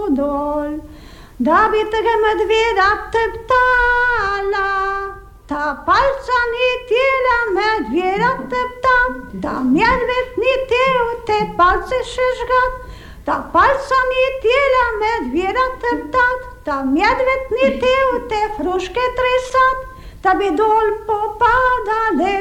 dol, da bi tega medveda teptala, ta palca ni tela medveda tepta, ta medved ni tel te palce še žgat, ta palca ni tela medveda teptat, ta medved ni tel te hruške tresat, da bi dol popadale.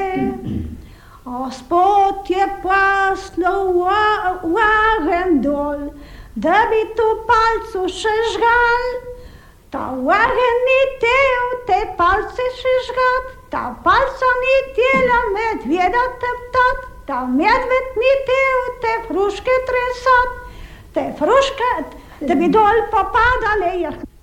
Gospod je poslal ogenj dol, da bi tu palco še žgal, ta ogenj ni tel te palce še žgat, ta palca ni tela medveda teptat, ta medved ni tel te hruške tresat, te hruške, da bi dol popadale.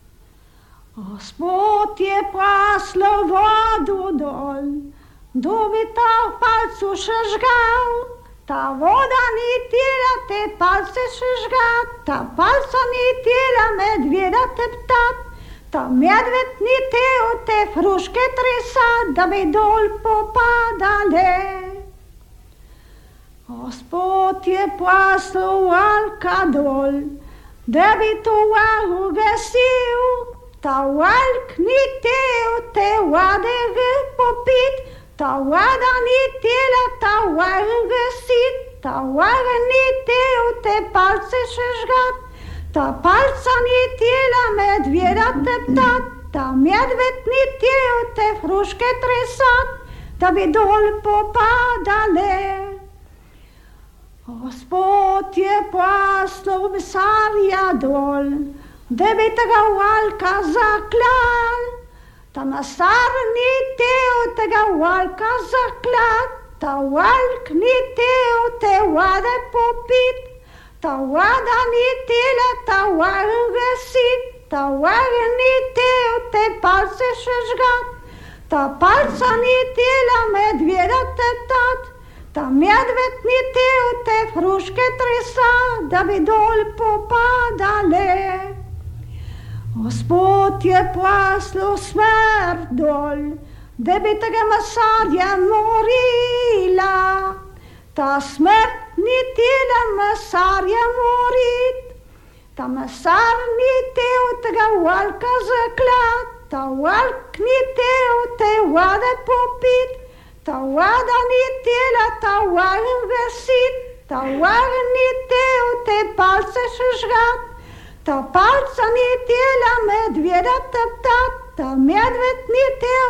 Gospod je poslal vodo dol, da bi ta palco še žgal, ta voda ni tela te palce še žgat, ta palca ni tela medveda teptat, ta medved ni tel te hruške tresat, da bi dol popadale. Gospod je poslal volka dol, da bi to vago gasil, ta volk ni tel te vode popit, ta voda ni tela ta vago gasit, ta vago ni tel te palce še žgat, ta palca ni tela medveda teptat, ta medved ni tel te hruške tresat, da bi dol popadale. Gospod je poslal mesarja dol, da bi tega volka zaklal, ta mesar ni tel tega volka zaklat, ta volk ni tel te vode popit, ta voda ni tela ta vago gasit, ta vago ni tel te palce še žgat, ta palca ni tela medveda teptat, ta medved ni tel te hruške tresat, da bi dol popadale. Gospod je poslal smrt dol, da bi tega mesarja morila, ta smrt ni tela mesarja morit, ta mesar ni tel tega volka zaklat, ta volk ni tel te vode popit, ta voda ni tela ta vago gasit, ta vago ni tel te palce še žgat, ta palca ni tela medveda teptat, ta medved ni tel